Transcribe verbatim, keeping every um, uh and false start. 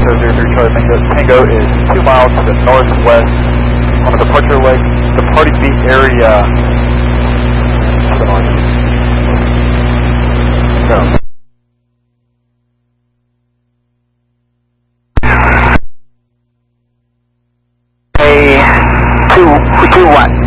zero zero three Charlie Tango. Tango is two miles to the northwest on the departure leg. Departing the area to the northeast. So. Hey, two, two one.